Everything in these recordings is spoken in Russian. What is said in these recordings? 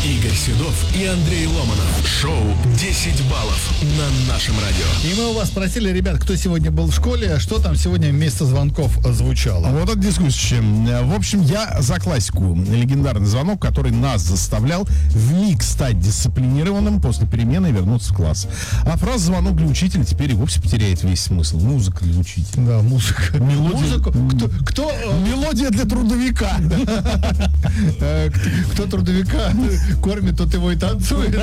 Игорь Седов и Андрей Ломанов. Шоу «10 баллов» на нашем радио. И мы у вас спросили, ребят, кто сегодня был в школе, что там сегодня вместо звонков звучало. Вот эта дискуссия. В общем, я за классику. Легендарный звонок, который нас заставлял вмиг стать дисциплинированным после перемены и вернуться в класс. А фраза «звонок для учителя» теперь и вовсе потеряет весь смысл. Музыка для учителя. Да, музыка. Мелодия. Кто? Мелодия для трудовика. Кто трудовика кормит, тот его и танцует.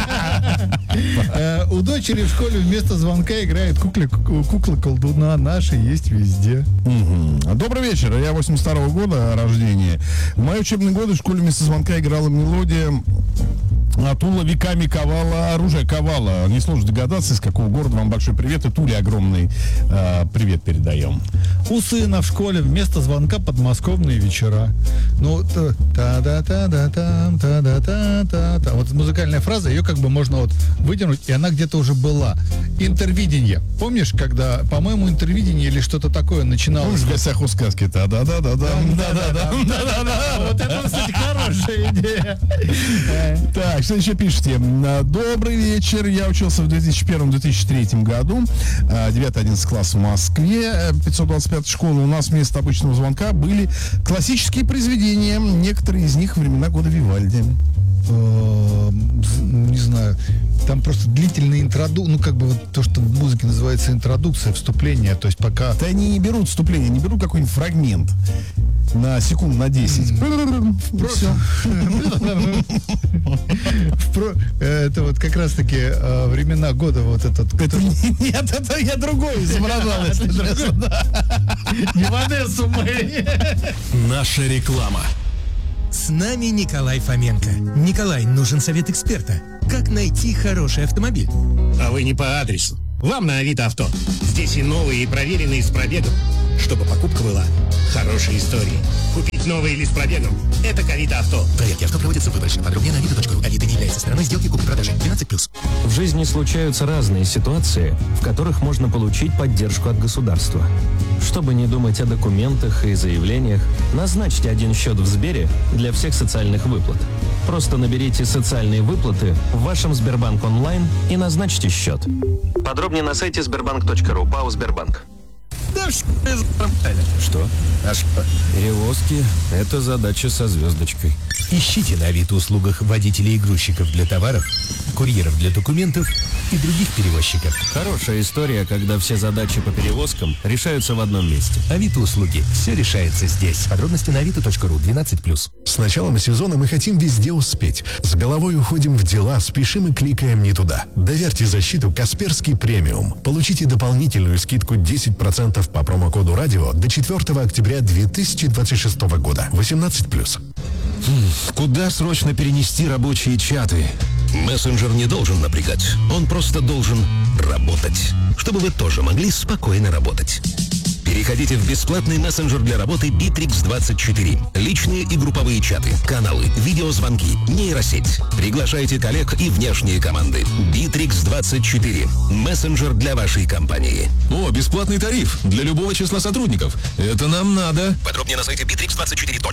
У дочери в школе вместо звонка играет кукла-колдуна. Наши есть везде. Добрый вечер. Я 82-го года рождения. В мои учебные годы в школе вместо звонка играла мелодия Тула веками ковала, оружие ковала. Несложно догадаться, из какого города. Вам большой привет. И Туле огромный привет передаем. У сына в школе вместо звонка подмосковные вечера. Ну, та-да-та-да-там, та-да-та-та-та. Вот музыкальная фраза, ее как бы можно вот вытянуть, и она где-то уже была. Интервидение. Помнишь, когда, по-моему, интервидение или что-то такое начиналось? Помнишь, в гостях у сказки? Та-да-да-да-дам, да-да-да. Вот это, кстати, хорошая идея. Так, что еще пишете? Добрый вечер. Я учился в 2001-2003 году. 9-11 класс в Москве. 525 школа. У нас вместо обычного звонка были классические произведения. Некоторые из них времена года Вивальди. Не знаю. Там просто длительный ну как бы вот то, что в музыке называется интродукция, вступление. То есть пока... Да они не берут вступление, они берут какой-нибудь фрагмент на секунд на 10. Это вот как раз-таки времена года вот этот... Нет, это я другой изображал, если честно. Не Ванессу мы. Наша реклама. С нами Николай Фоменко. Николай, нужен совет эксперта. Как найти хороший автомобиль? А вы не по адресу. Вам на Авито Авто. Здесь и новые, и проверенные с пробегом. Чтобы покупка была хорошей историей. Купить новый или с пробегом – это к Авито Авто. Проверки авто проводятся выборочно. Подробнее на avito.ru. Авито не является стороной сделки купли-продажи. 12+. В жизни случаются разные ситуации, в которых можно получить поддержку от государства. Чтобы не думать о документах и заявлениях, назначьте один счет в Сбере для всех социальных выплат. Просто наберите «Социальные выплаты» в вашем Сбербанк онлайн и назначьте счет. Подробнее на сайте sberbank.ru. ПАО «Сбербанк». Что? Перевозки – это задача со звездочкой. Ищите на Авито услугах водителей и грузчиков для товаров, курьеров для документов и других перевозчиков. Хорошая история, когда все задачи по перевозкам решаются в одном месте. Авито услуги. Все решается здесь. Подробности на avito.ru. 12+. С началом сезона мы хотим везде успеть. С головой уходим в дела, спешим и кликаем не туда. Доверьте защиту Касперский премиум. Получите дополнительную скидку 10% по промокоду радио до 4 октября 2026 года. 18+. Куда срочно перенести рабочие чаты? Мессенджер не должен напрягать, он просто должен работать, чтобы вы тоже могли спокойно работать. Переходите в бесплатный мессенджер для работы Bittrex24. Личные и групповые чаты, каналы, видеозвонки, нейросеть. Приглашайте коллег и внешние команды. Bittrex24. Мессенджер для вашей компании. О, бесплатный тариф для любого числа сотрудников. Это нам надо. Подробнее на сайте Bittrex24.